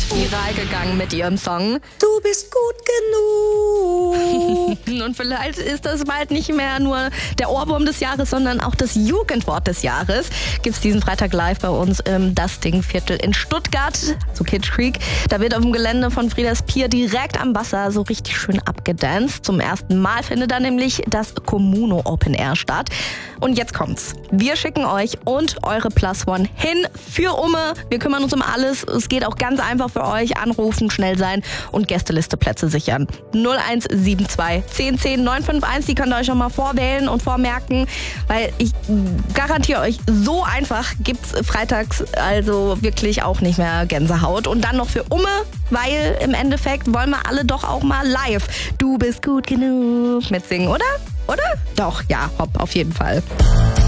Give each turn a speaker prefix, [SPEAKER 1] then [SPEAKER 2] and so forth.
[SPEAKER 1] viral gegangen mit ihrem Song.
[SPEAKER 2] Du bist gut genug.
[SPEAKER 1] Und vielleicht ist das bald nicht mehr nur der Ohrwurm des Jahres, sondern auch das Jugendwort des Jahres. Gibt's diesen Freitag live bei uns im Dusting-Viertel in Stuttgart, so Kitsch Creek. Da wird auf dem Gelände von Frieders Pier direkt am Wasser so richtig schön abgedanced. Zum ersten Mal findet da nämlich das Communo Open Air statt. Und jetzt kommt's. Wir schicken euch und eure Plus One hin für Umme. Wir kümmern uns um alles. Es geht auch ganz einfach für euch. Anrufen, schnell sein und Gästeliste-Plätze sichern. 0172 10 10 951. Die könnt ihr euch schon mal vorwählen und vormerken, weil ich garantiere euch, so einfach gibt's freitags also wirklich auch nicht mehr Gänsehaut. Und dann noch für Umme, weil im Endeffekt wollen wir alle doch auch mal live Du bist gut genug mitsingen, oder? Oder? Doch, ja, hopp, auf jeden Fall.